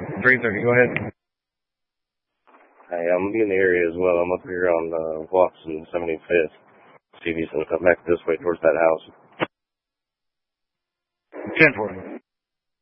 330, go ahead. Hey, I'm gonna be in the area as well. I'm up here on Watson, 75th. See if he's gonna come back this way towards that house. 10 for you.